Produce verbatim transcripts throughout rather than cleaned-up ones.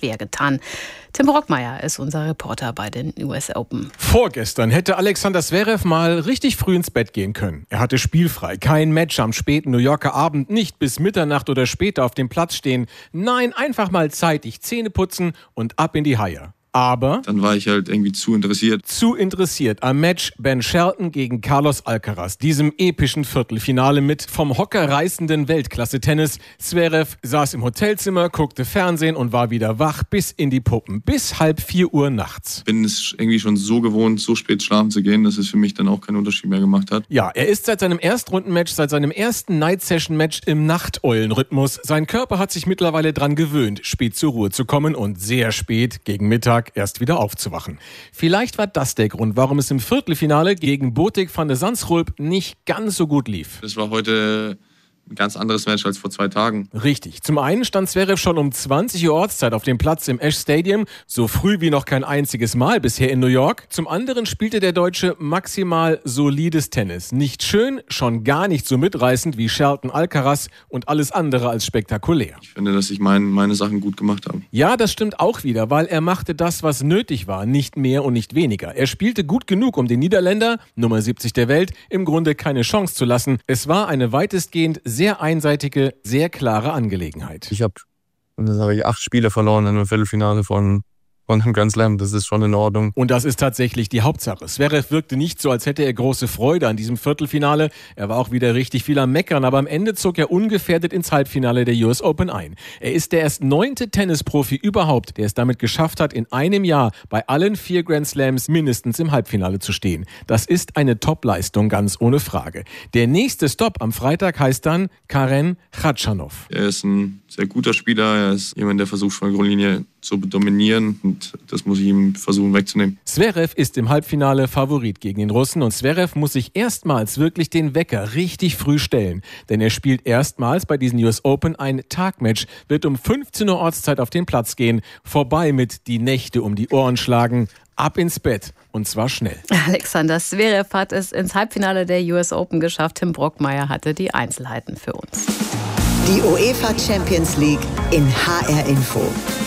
schwer getan. Tim Brockmeier ist unser Reporter bei den U S Open. Vorgestern hätte Alexander Zverev mal richtig früh ins Bett gehen können. Er hatte spielfrei, kein Match am späten New Yorker Abend, nicht bis Mitternacht oder später auf dem Platz stehen. Nein, einfach mal zeitig Zähne putzen und ab in die Haie. Aber dann war ich halt irgendwie zu interessiert. Zu interessiert am Match Ben Shelton gegen Carlos Alcaraz, diesem epischen Viertelfinale mit vom Hocker reißenden Weltklasse-Tennis. Zverev saß im Hotelzimmer, guckte Fernsehen und war wieder wach bis in die Puppen, bis halb vier Uhr nachts. Bin es irgendwie schon so gewohnt, so spät schlafen zu gehen, dass es für mich dann auch keinen Unterschied mehr gemacht hat. Ja, er ist seit seinem Erstrundenmatch, seit seinem ersten Night-Session-Match im Nachteulenrhythmus. Sein Körper hat sich mittlerweile dran gewöhnt, spät zur Ruhe zu kommen und sehr spät, gegen Mittag, erst wieder aufzuwachen. Vielleicht war das der Grund, warum es im Viertelfinale gegen Botic van de Zandschulp nicht ganz so gut lief. Das war heute ein ganz anderes Match als vor zwei Tagen. Richtig. Zum einen stand Zverev schon um zwanzig Uhr Ortszeit auf dem Platz im Ash Stadium, so früh wie noch kein einziges Mal bisher in New York. Zum anderen spielte der Deutsche maximal solides Tennis. Nicht schön, schon gar nicht so mitreißend wie Shelton Alcaraz und alles andere als spektakulär. Ich finde, dass ich mein, meine Sachen gut gemacht habe. Ja, das stimmt auch wieder, weil er machte das, was nötig war, nicht mehr und nicht weniger. Er spielte gut genug, um den Niederländer, Nummer siebzig der Welt, im Grunde keine Chance zu lassen. Es war eine weitestgehend sehr einseitige, sehr klare Angelegenheit. Ich habe, das habe ich acht Spiele verloren in einem Viertelfinale von von einem Grand Slam, das ist schon in Ordnung. Und das ist tatsächlich die Hauptsache. Zverev wirkte nicht so, als hätte er große Freude an diesem Viertelfinale. Er war auch wieder richtig viel am Meckern, aber am Ende zog er ungefährdet ins Halbfinale der U S Open ein. Er ist der erst neunte Tennisprofi überhaupt, der es damit geschafft hat, in einem Jahr bei allen vier Grand Slams mindestens im Halbfinale zu stehen. Das ist eine Top-Leistung, ganz ohne Frage. Der nächste Stopp am Freitag heißt dann Karen Khachanov. Er ist ein sehr guter Spieler, er ist jemand, der versucht von der Grundlinie zu dominieren und das muss ich ihm versuchen wegzunehmen. Zverev ist im Halbfinale Favorit gegen den Russen und Zverev muss sich erstmals wirklich den Wecker richtig früh stellen. Denn er spielt erstmals bei diesen U S Open ein Tagmatch, wird um fünfzehn Uhr Ortszeit auf den Platz gehen, vorbei mit die Nächte um die Ohren schlagen, ab ins Bett und zwar schnell. Alexander Zverev hat es ins Halbfinale der U S Open geschafft. Tim Brockmeier hatte die Einzelheiten für uns. Die UEFA Champions League in H R Info.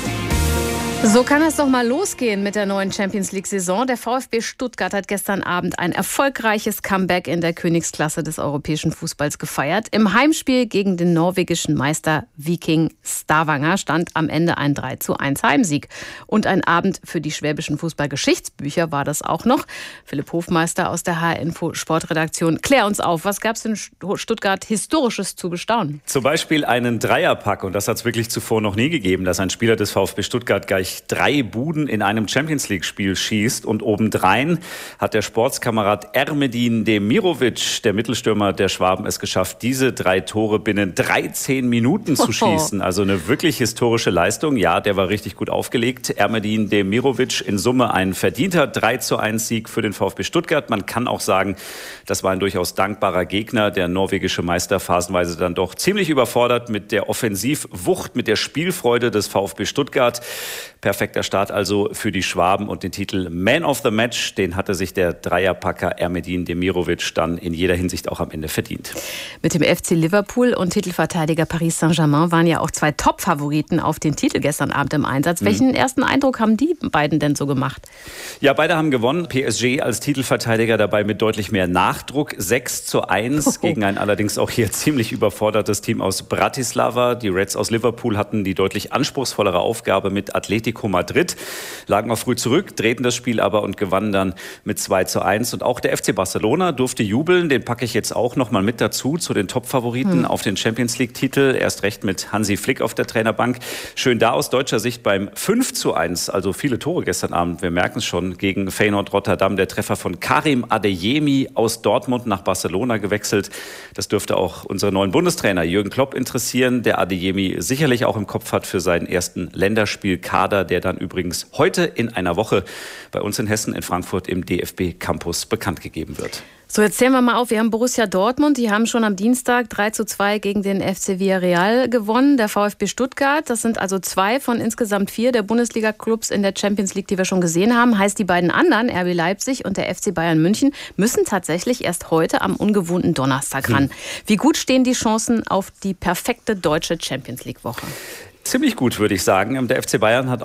So kann es doch mal losgehen mit der neuen Champions-League-Saison. Der VfB Stuttgart hat gestern Abend ein erfolgreiches Comeback in der Königsklasse des europäischen Fußballs gefeiert. Im Heimspiel gegen den norwegischen Meister Viking Stavanger stand am Ende ein drei zu eins Heimsieg. Und ein Abend für die schwäbischen Fußballgeschichtsbücher war das auch noch. Philipp Hofmeister aus der H R-Info Sportredaktion. Klär uns auf, was gab es in Stuttgart Historisches zu bestaunen? Zum Beispiel einen Dreierpack, und das hat es wirklich zuvor noch nie gegeben, dass ein Spieler des VfB Stuttgart gleich drei Buden in einem Champions-League-Spiel schießt. Und obendrein hat der Sportskamerad Ermedin Demirovic, der Mittelstürmer der Schwaben, es geschafft, diese drei Tore binnen dreizehn Minuten zu schießen. Also eine wirklich historische Leistung. Ja, der war richtig gut aufgelegt. Ermedin Demirovic in Summe ein verdienter drei zu eins Sieg für den VfB Stuttgart. Man kann auch sagen, das war ein durchaus dankbarer Gegner. Der norwegische Meister phasenweise dann doch ziemlich überfordert mit der Offensivwucht, mit der Spielfreude des VfB Stuttgart. Perfekter Start also für die Schwaben und den Titel Man of the Match, den hatte sich der Dreierpacker Ermedin Demirovic dann in jeder Hinsicht auch am Ende verdient. Mit dem F C Liverpool und Titelverteidiger Paris Saint-Germain waren ja auch zwei Top-Favoriten auf den Titel gestern Abend im Einsatz. Welchen mhm. ersten Eindruck haben die beiden denn so gemacht? Ja, beide haben gewonnen. P S G als Titelverteidiger dabei mit deutlich mehr Nachdruck. sechs zu eins oh. gegen ein allerdings auch hier ziemlich überfordertes Team aus Bratislava. Die Reds aus Liverpool hatten die deutlich anspruchsvollere Aufgabe mit Atletico Madrid, lagen auch früh zurück, drehten das Spiel aber und gewannen dann mit zwei zu eins. Und auch der F C Barcelona durfte jubeln, den packe ich jetzt auch noch mal mit dazu, zu den Top-Favoriten hm. auf den Champions-League-Titel. Erst recht mit Hansi Flick auf der Trainerbank. Schön da aus deutscher Sicht beim fünf zu eins, also viele Tore gestern Abend, wir merken es schon, gegen Feyenoord Rotterdam. Der Treffer von Karim Adeyemi aus Dortmund nach Barcelona gewechselt. Das dürfte auch unseren neuen Bundestrainer Jürgen Klopp interessieren, der Adeyemi sicherlich auch im Kopf hat für seinen ersten Länderspielkader, der dann übrigens heute in einer Woche bei uns in Hessen in Frankfurt im D F B-Campus bekannt gegeben wird. So, jetzt zählen wir mal auf. Wir haben Borussia Dortmund, die haben schon am Dienstag drei zu zwei gegen den F C Villarreal gewonnen. Der VfB Stuttgart, das sind also zwei von insgesamt vier der Bundesliga-Clubs in der Champions League, die wir schon gesehen haben. Heißt, die beiden anderen, R B Leipzig und der F C Bayern München, müssen tatsächlich erst heute am ungewohnten Donnerstag ran. Hm. Wie gut stehen die Chancen auf die perfekte deutsche Champions League-Woche? Ziemlich gut, würde ich sagen. Der F C Bayern hat